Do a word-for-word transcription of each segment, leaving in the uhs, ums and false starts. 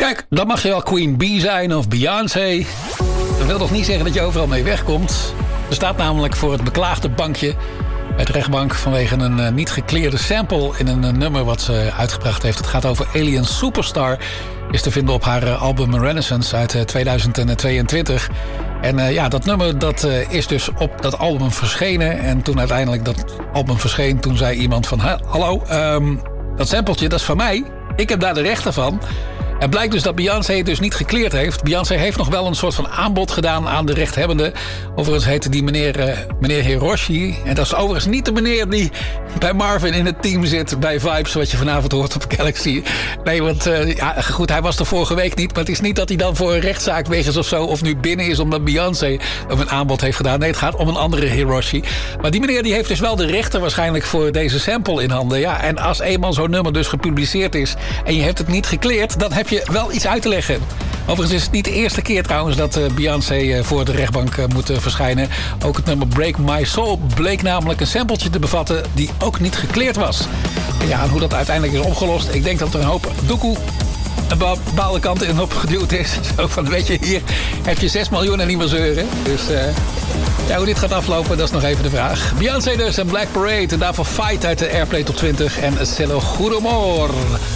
Kijk, dan mag je wel Queen Bee zijn of Beyoncé. Dat wil toch niet zeggen dat je overal mee wegkomt. Er staat namelijk voor het beklaagde bankje bij de rechtbank vanwege een uh, niet gekleerde sample in een uh, nummer wat ze uitgebracht heeft. Het gaat over Alien Superstar. Is te vinden op haar uh, album Renaissance uit uh, tweeduizend tweeëntwintig. En uh, ja, dat nummer dat, uh, is dus op dat album verschenen. En toen uiteindelijk dat album verscheen, toen zei iemand van... Hallo, um, dat sampletje, dat is van mij. Ik heb daar de rechten van. Het blijkt dus dat Beyoncé het dus niet gekleerd heeft. Beyoncé heeft nog wel een soort van aanbod gedaan aan de rechthebbende. Overigens heette die meneer, uh, meneer Hiroshi. En dat is overigens niet de meneer die bij Marvin in het team zit bij Vibes, wat je vanavond hoort op Galaxy. Nee, want uh, ja, goed, hij was er vorige week niet. Maar het is niet dat hij dan voor een rechtszaak weg is of zo, of nu binnen is omdat Beyoncé hem een aanbod heeft gedaan. Nee, het gaat om een andere Hiroshi. Maar die meneer die heeft dus wel de rechten waarschijnlijk voor deze sample in handen. Ja, en als eenmaal zo'n nummer dus gepubliceerd is en je hebt het niet gekleerd, dan heb je wel iets uit te leggen. Overigens is het niet de eerste keer trouwens dat uh, Beyoncé uh, voor de rechtbank uh, moet uh, verschijnen. Ook het nummer Break My Soul bleek namelijk een sampletje te bevatten die ook niet gekleerd was. En ja, en hoe dat uiteindelijk is opgelost, ik denk dat er een hoop doekoe een bepaalde kant in op geduwd is. Zo van, weet je, hier heb je zes miljoen en niet meer zeuren. Dus uh, ja, hoe dit gaat aflopen, dat is nog even de vraag. Beyoncé dus en Black Parade en daarvoor Fight uit de Airplay Top twintig en Cello Goedemor.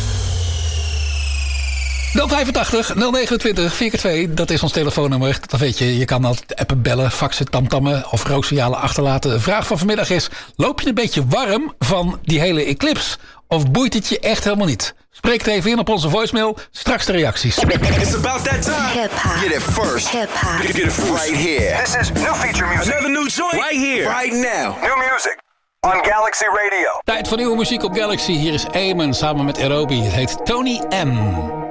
nul vijfentachtig nul negenentwintig vier keer twee, dat is ons telefoonnummer. Dat weet je, je kan altijd appen, bellen, faxen, tamtammen of rooksignalen achterlaten. De vraag van vanmiddag is, loop je een beetje warm van die hele eclipse? Of boeit het je echt helemaal niet? Spreek het even in op onze voicemail. Straks de reacties. It's about that time. Hip-hop. Get it first. Hip-hop. Get it first. Right here. This is new feature music. Another new joint. Right here. Right now. New music on Galaxy Radio. Tijd voor nieuwe muziek op Galaxy. Hier is Eamon samen met Aerobi. Het heet Tony M.